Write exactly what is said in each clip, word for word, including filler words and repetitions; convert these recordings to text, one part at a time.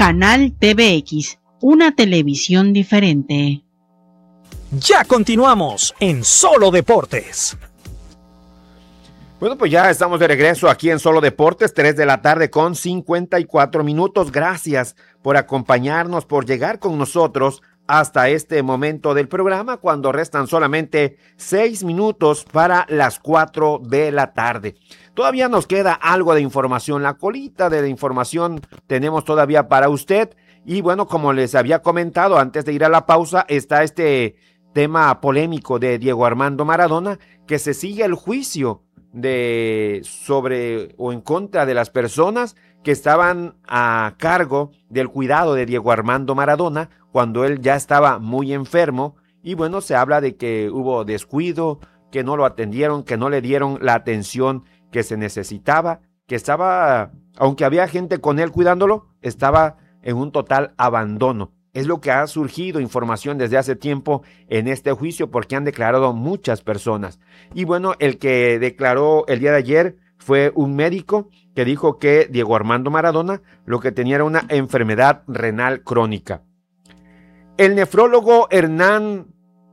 Canal T V X, una televisión diferente. Ya continuamos en Solo Deportes. Bueno, pues ya estamos de regreso aquí en Solo Deportes, tres de la tarde con cincuenta y cuatro minutos. Gracias por acompañarnos, por llegar con nosotros hasta este momento del programa, cuando restan solamente seis minutos para las cuatro de la tarde. Todavía nos queda algo de información, la colita de la información tenemos todavía para usted. Y bueno, como les había comentado antes de ir a la pausa, está este tema polémico de Diego Armando Maradona, que se sigue el juicio de sobre o en contra de las personas que estaban a cargo del cuidado de Diego Armando Maradona cuando él ya estaba muy enfermo. Y bueno, se habla de que hubo descuido, que no lo atendieron, que no le dieron la atención que se necesitaba, que estaba, aunque había gente con él cuidándolo, estaba en un total abandono. Es lo que ha surgido información desde hace tiempo en este juicio, porque han declarado muchas personas. Y bueno, el que declaró el día de ayer fue un médico que dijo que Diego Armando Maradona lo que tenía era una enfermedad renal crónica. El nefrólogo Hernán,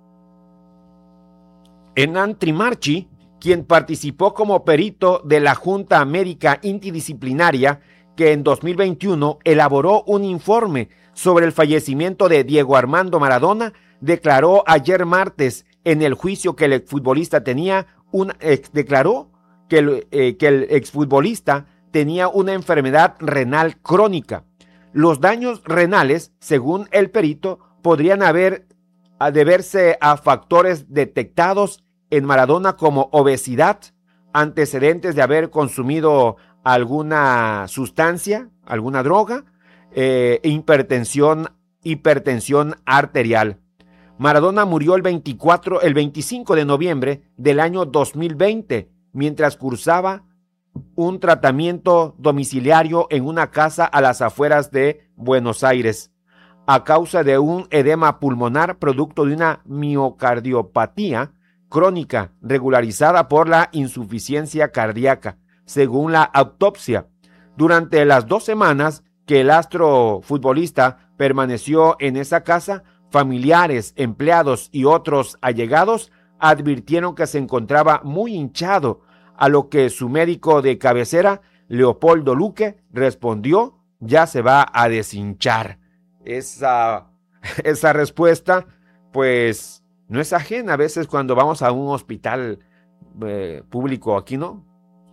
Hernán Trimarchi, quien participó como perito de la Junta Médica Interdisciplinaria, que en dos mil veintiuno elaboró un informe sobre el fallecimiento de Diego Armando Maradona, declaró ayer martes en el juicio que el exfutbolista tenía un, ex, declaró que el, eh, que el exfutbolista tenía una enfermedad renal crónica. Los daños renales, según el perito, podrían haber a deberse a factores detectados en Maradona como obesidad, antecedentes de haber consumido alguna sustancia, alguna droga, eh, hipertensión, hipertensión arterial. Maradona murió el veinticuatro, el veinticinco de noviembre del año dos mil veinte, mientras cursaba un tratamiento domiciliario en una casa a las afueras de Buenos Aires, a causa de un edema pulmonar producto de una miocardiopatía crónica regularizada por la insuficiencia cardíaca, según la autopsia. Durante las dos semanas que el astro futbolista permaneció en esa casa, familiares, empleados y otros allegados advirtieron que se encontraba muy hinchado, a lo que su médico de cabecera, Leopoldo Luque, respondió: ya se va a deshinchar. Esa, esa respuesta, pues, no es ajena a veces cuando vamos a un hospital eh, público aquí, ¿no?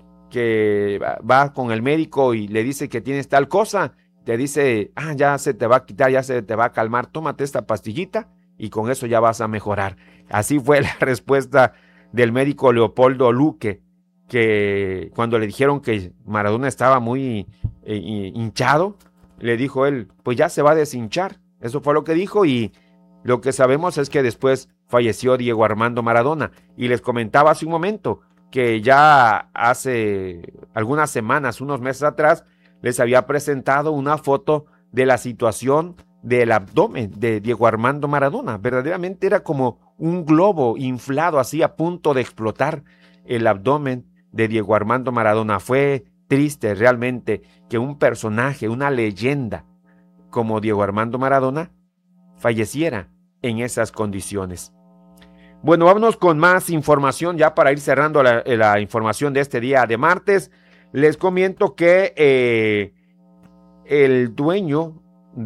Que va con el médico y le dice que tienes tal cosa, te dice, ah, ya se te va a quitar, ya se te va a calmar, tómate esta pastillita y con eso ya vas a mejorar. Así fue la respuesta del médico Leopoldo Luque, que cuando le dijeron que Maradona estaba muy eh, hinchado, le dijo él, pues ya se va a deshinchar. Eso fue lo que dijo, y lo que sabemos es que después falleció Diego Armando Maradona. Y les comentaba hace un momento que ya hace algunas semanas, unos meses atrás, les había presentado una foto de la situación del abdomen de Diego Armando Maradona. Verdaderamente era como un globo inflado, así a punto de explotar el abdomen de Diego Armando Maradona. Fue triste realmente que un personaje, una leyenda como Diego Armando Maradona falleciera en esas condiciones. Bueno, vámonos con más información ya para ir cerrando la, la información de este día de martes. Les comento que eh, el dueño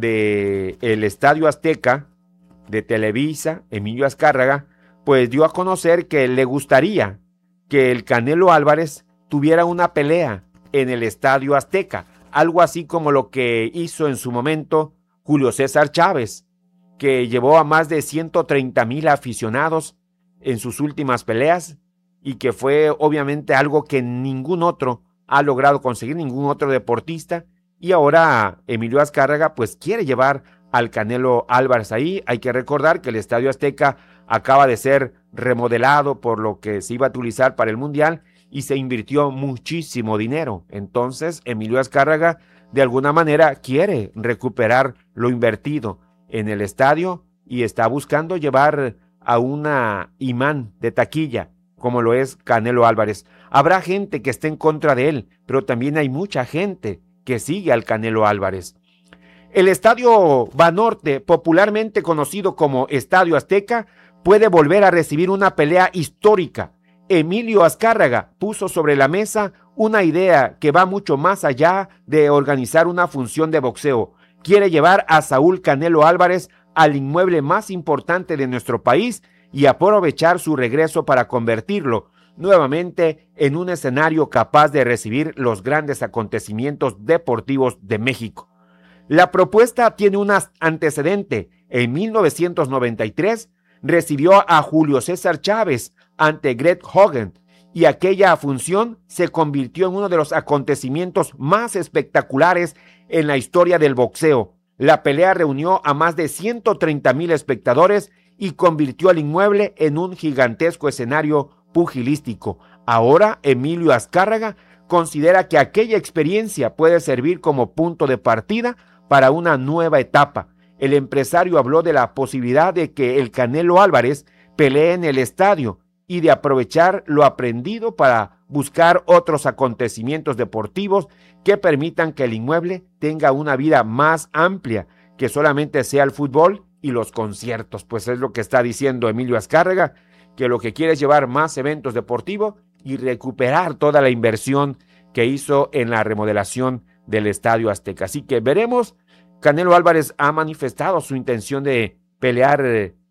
del Estadio Azteca de Televisa, Emilio Azcárraga, pues dio a conocer que le gustaría que el Canelo Álvarez tuviera una pelea en el Estadio Azteca, algo así como lo que hizo en su momento Julio César Chávez, que llevó a más de ciento treinta mil aficionados en sus últimas peleas, y que fue obviamente algo que ningún otro ha logrado conseguir, ningún otro deportista. Y ahora Emilio Azcárraga pues quiere llevar al Canelo Álvarez ahí. Hay que recordar que el Estadio Azteca acaba de ser remodelado por lo que se iba a utilizar para el Mundial y se invirtió muchísimo dinero. Entonces Emilio Azcárraga de alguna manera quiere recuperar lo invertido en el estadio y está buscando llevar a una imán de taquilla como lo es Canelo Álvarez. Habrá gente que esté en contra de él, pero también hay mucha gente que sigue al Canelo Álvarez. El Estadio Banorte, popularmente conocido como Estadio Azteca, puede volver a recibir una pelea histórica. Emilio Azcárraga puso sobre la mesa una idea que va mucho más allá de organizar una función de boxeo. Quiere llevar a Saúl Canelo Álvarez al inmueble más importante de nuestro país y aprovechar su regreso para convertirlo nuevamente en un escenario capaz de recibir los grandes acontecimientos deportivos de México. La propuesta tiene un antecedente. En mil novecientos noventa y tres recibió a Julio César Chávez ante Greg Hogan y aquella función se convirtió en uno de los acontecimientos más espectaculares en la historia del boxeo. La pelea reunió a más de ciento treinta mil espectadores y convirtió al inmueble en un gigantesco escenario pugilístico. Ahora Emilio Azcárraga considera que aquella experiencia puede servir como punto de partida para una nueva etapa. El empresario habló de la posibilidad de que el Canelo Álvarez pelee en el estadio y de aprovechar lo aprendido para buscar otros acontecimientos deportivos que permitan que el inmueble tenga una vida más amplia, que solamente sea el fútbol y los conciertos. Pues es lo que está diciendo Emilio Azcárraga, que lo que quiere es llevar más eventos deportivos y recuperar toda la inversión que hizo en la remodelación del Estadio Azteca. Así que veremos. Canelo Álvarez ha manifestado su intención de pelear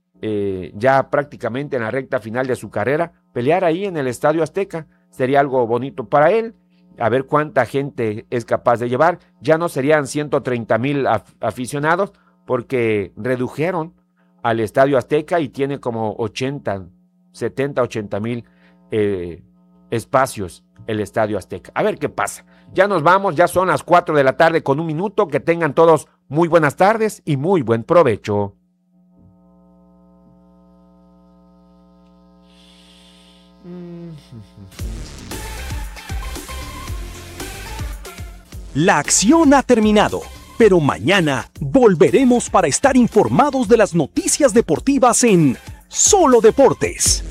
eh, ya prácticamente en la recta final de su carrera, pelear ahí en el Estadio Azteca. Sería algo bonito para él, a ver cuánta gente es capaz de llevar. Ya no serían ciento treinta mil af- aficionados, porque redujeron al Estadio Azteca y tiene como ochenta, setenta, ochenta mil eh, espacios el Estadio Azteca. A ver qué pasa. Ya nos vamos, ya son las cuatro de la tarde con un minuto. Que tengan todos muy buenas tardes y muy buen provecho. La acción ha terminado, pero mañana volveremos para estar informados de las noticias deportivas en Solo Deportes.